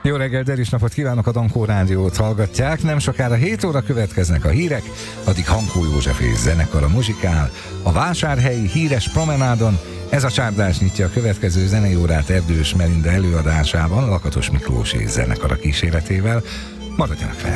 Jó reggel, derűs napot kívánok, a Dankó Rádiót hallgatják. Nem sokára 7 óra következnek a hírek, addig Hankó József és zenekara muzsikál. A vásárhelyi híres promenádon ez a csárdás nyitja a következő zenei órát Erdős Melinda előadásában, Lakatos Miklós és zenekara kíséretével. Maradjanak fel!